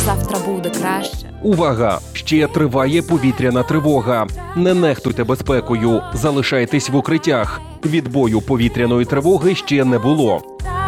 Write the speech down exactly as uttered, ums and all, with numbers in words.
завтра буде краще. Увага! Ще триває повітряна тривога. Не нехтуйте безпекою, залишайтесь в укриттях. Відбою повітряної тривоги ще не було.